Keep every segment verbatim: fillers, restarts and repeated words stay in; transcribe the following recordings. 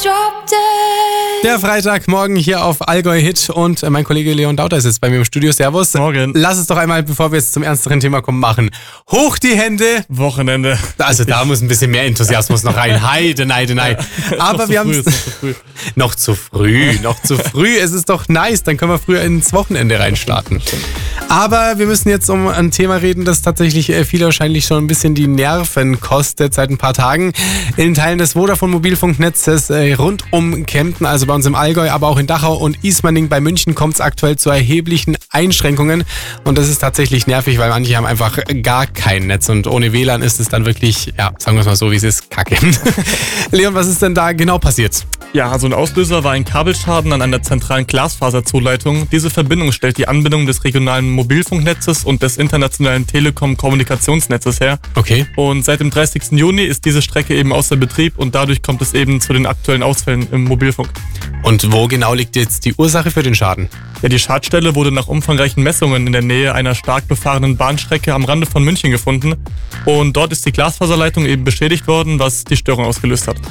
Der Freitagmorgen hier auf Allgäu Hit und mein Kollege Leon Dauter ist jetzt bei mir im Studio. Servus. Morgen. Lass es doch einmal, bevor wir jetzt zum ernsteren Thema kommen, machen. Hoch die Hände. Wochenende. Also da muss ein bisschen mehr Enthusiasmus noch rein. Heide, neide, neide. Aber wir haben es noch zu früh, noch zu früh. Es ist doch nice, dann können wir früher ins Wochenende reinstarten. Aber wir müssen jetzt um ein Thema reden, das tatsächlich viele wahrscheinlich schon ein bisschen die Nerven kostet seit ein paar Tagen. In Teilen des Vodafone-Mobilfunknetzes rund um Kempten, also bei uns im Allgäu, aber auch in Dachau und Ismaning bei München kommt es aktuell zu erheblichen Einschränkungen. Und das ist tatsächlich nervig, weil manche haben einfach gar kein Netz. Und ohne W L A N ist es dann wirklich, ja, sagen wir es mal so, wie es ist, kacke. Leon, was ist denn da genau passiert? Ja, also ein Auslöser war ein Kabelschaden an einer zentralen Glasfaserzuleitung. Diese Verbindung stellt die Anbindung des regionalen Mobilfunknetzes und des internationalen Telekom-Kommunikationsnetzes her. Okay. Und seit dem dreißigsten Juni ist diese Strecke eben außer Betrieb und dadurch kommt es eben zu den aktuellen Ausfällen im Mobilfunk. Und wo genau liegt jetzt die Ursache für den Schaden? Ja, die Schadstelle wurde nach umfangreichen Messungen in der Nähe einer stark befahrenen Bahnstrecke am Rande von München gefunden. Und dort ist die Glasfaserleitung eben beschädigt worden, was die Störung ausgelöst hat.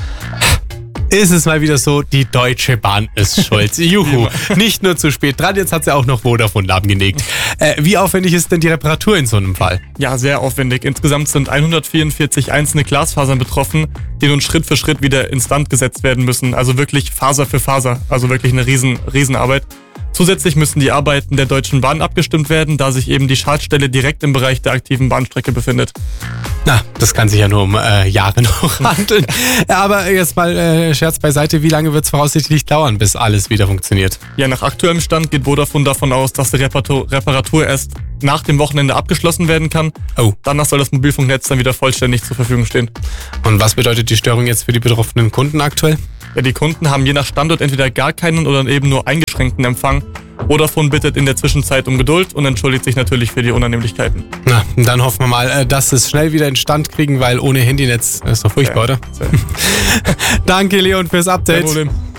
Ist es mal wieder so, die Deutsche Bahn ist schuld. Juhu, nicht nur zu spät dran, jetzt hat sie auch noch Vodafone lahmgelegt. Äh, wie aufwendig ist denn die Reparatur in so einem Fall? Ja, sehr aufwendig. Insgesamt sind hundertvierundvierzig einzelne Glasfasern betroffen, die nun Schritt für Schritt wieder instand gesetzt werden müssen. Also wirklich Faser für Faser, also wirklich eine riesen, Riesenarbeit. Zusätzlich müssen die Arbeiten der Deutschen Bahn abgestimmt werden, da sich eben die Schadstelle direkt im Bereich der aktiven Bahnstrecke befindet. Na, das kann sich ja nur um äh, Jahre noch handeln. Aber jetzt mal äh, Scherz beiseite, wie lange wird es voraussichtlich dauern, bis alles wieder funktioniert? Ja, nach aktuellem Stand geht Vodafone davon aus, dass die Reparatur, Reparatur erst nach dem Wochenende abgeschlossen werden kann. Oh. Danach soll das Mobilfunknetz dann wieder vollständig zur Verfügung stehen. Und was bedeutet die Störung jetzt für die betroffenen Kunden aktuell? Ja, die Kunden haben je nach Standort entweder gar keinen oder eben nur eingeschränkten Empfang. Vodafone bittet in der Zwischenzeit um Geduld und entschuldigt sich natürlich für die Unannehmlichkeiten. Na, dann hoffen wir mal, dass es schnell wieder in Stand kriegen, weil ohne Handynetz ist doch furchtbar, ja, oder? Danke, Leon, fürs Update. Kein Problem.